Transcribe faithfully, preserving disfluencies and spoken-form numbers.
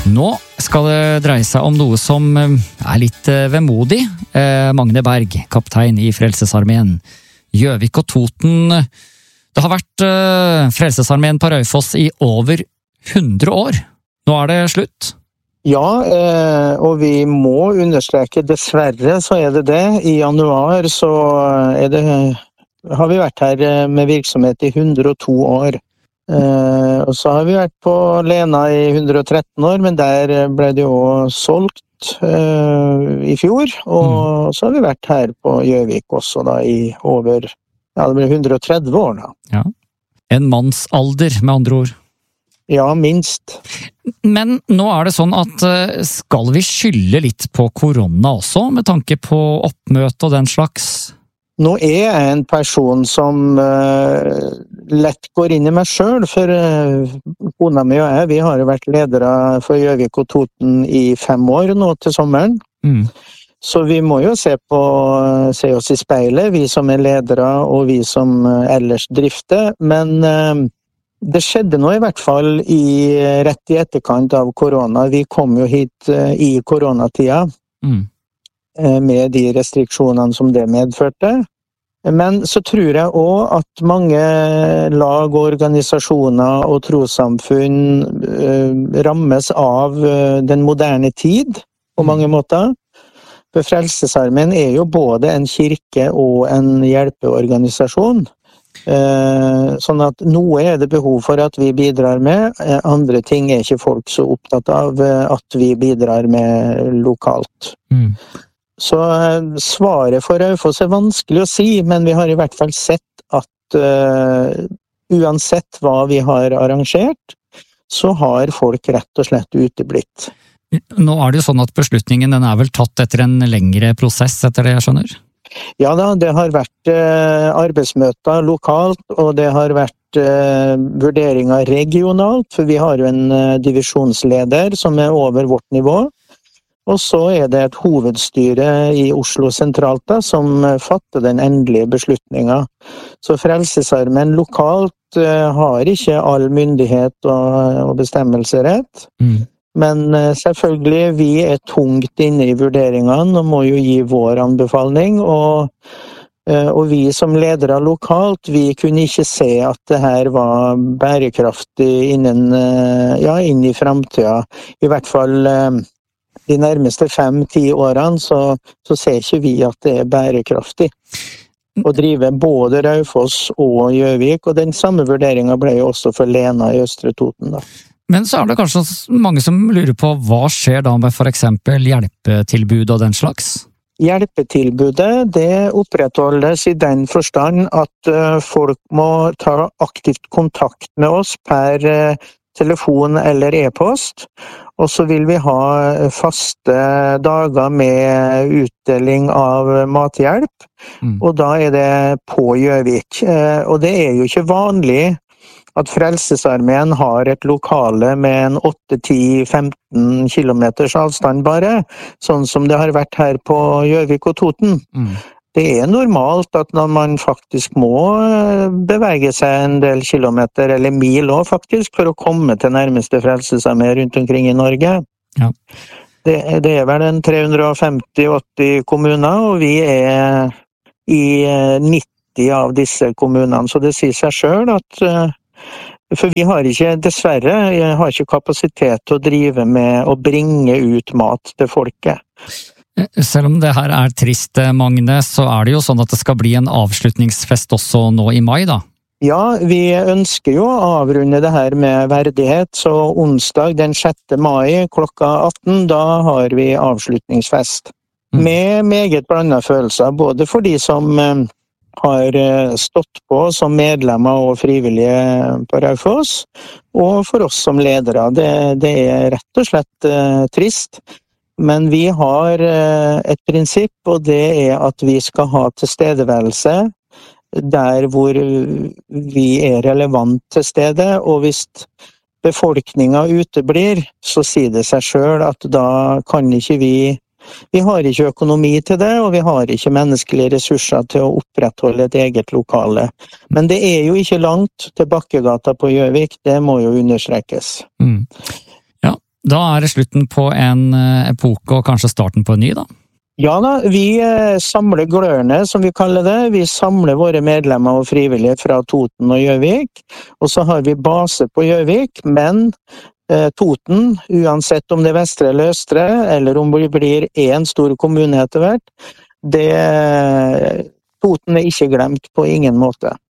Nå skal det dreie seg om noe som er litt vemodig. Magne Berg, kaptein i Frelsesarmeen. Gjøvik og Toten. Det har vært Frelsesarmeen på Raufoss i over hundre år. Nå er det slutt. Ja, og vi må understreke, dessverre så er det det. I januar så er det, har vi vært her med virksomhet i hundre og to år. Uh, og så har vi vært på Lena i hundre og tretten år, men der ble det jo solgt uh, i fjor, og mm. så har vi vært her på Gjøvik også da i over, ja det ble hundre og tretti år da. Ja. En mannsalder med andre ord. Ja, minst. Men nå er det sånn at skal vi skylde litt på korona også, med tanke på oppmøte og den slags? Nå er jeg en person som uh, lett går inn i meg selv, for uh, kona mi og jeg, vi har jo vært ledere for Gjøvik og Toten i fem år nå til sommeren. Mm. Så vi må jo se, på, se oss i speilet, vi som er ledere og vi som uh, ellers drifter, men uh, det skjedde nå i hvert fall i, rett i etterkant av korona. Vi kom jo hit uh, i koronatida. Mm. Med de restriksjonene som det medførte. Men så tror jeg også at mange lag, organisasjoner og trossamfunn eh, rammes av den moderne tid på mange måter. For Frelsesarmeen er jo både en kirke og en hjelpeorganisasjon. Eh, sånn at noe er det behov for at vi bidrar med, andre ting er ikke folk så opptatt av at vi bidrar med lokalt. Mm. Så svaret for Raufoss er vanskelig å si, men vi har i hvert fall sett at uh, uansett hva vi har arrangert, så har folk rett og slett uteblitt. Nå er det jo sånn at beslutningen den er vel tatt etter en lengre prosess, etter det jeg skjønner? Ja da, det har vært uh, arbeidsmøter lokalt, og det har vært uh, vurderinger regionalt, for vi har jo en uh, divisjonsleder som er over vårt nivå. Og så er det et hovedstyre i Oslo sentralt da, som fatter den endelige beslutningen. Så Frelsesarmeen lokalt uh, har ikke all myndighet og, og bestemmelserett. Mm. Men uh, selvfølgelig, vi er tungt inne i vurderingene og må jo gi vår anbefaling. Og, uh, og vi som ledere lokalt, vi kunne ikke se at det her var bærekraftig innen, uh, ja, inn i fremtiden. I hvert fall... Uh, De nærmeste fem-ti årene så, så ser ikke vi at det er bærekraftig å drive både Raufoss og Gjøvik, og den samme vurderingen ble jo også for Lena i Østre Toten da. Men så er det kanskje mange som lurer på hva skjer da med for eksempel hjelpetilbud og den slags? Hjelpetilbudet det opprettholdes i den forstand at folk må ta aktivt kontakt med oss per telefon eller e-post, og så vil vi ha faste dager med utdeling av mathjelp, mm. og da er det på Gjøvik. Og det er jo ikke vanlig at Frelsesarmeen har et lokale med en åtte til femten kilometers avstand bare, sånn som det har vært her på Gjøvik og Toten. Mm. Det er normalt at når man faktisk må bevege seg en del kilometer, eller mil også faktisk, for å komme til nærmeste Frelsesarmeen rundt omkring i Norge. Ja. Det, det er vel en tre hundre femti til åtti kommuner, og vi er i nitti av disse kommunene, så det sier seg selv at for vi har ikke, dessverre, jeg har ikke kapasitet til å drive med å bringe ut mat til folket. Selv om det her er trist, Magne, så er det jo sånn at det skal bli en avslutningsfest også nå i mai, da? Ja, vi ønsker jo å avrunde det her med verdighet, så onsdag den sjette mai klokka atten, da har vi avslutningsfest. Mm. Med meget blandet følelser, både for de som har stått på som medlemmer og frivillige på Raufoss, og for oss som ledere. Det, det er rett og slett uh, trist. Men vi har et prinsipp, og det er at vi skal ha tilstedeværelse der hvor vi er relevant til stede, og hvis befolkningen uteblir, så sier det seg selv at da kan ikke vi, vi har ikke økonomi til det, og vi har ikke menneskelige ressurser til å opprettholde et eget lokale. Men det er jo ikke langt til Bakkegata på Gjøvik, det må jo understrekes. Mm. Da er det slutten på en epoke, og kanskje starten på en ny, da? Ja da, vi samler glørne, som vi kaller det. Vi samler våre medlemmer og frivillige fra Toten og Gjøvik, og så har vi base på Gjøvik, men eh, Toten, uansett om det er Vestre eller Østre, eller om det blir en stor kommune etter hvert, det, Toten er ikke glemt på ingen måte.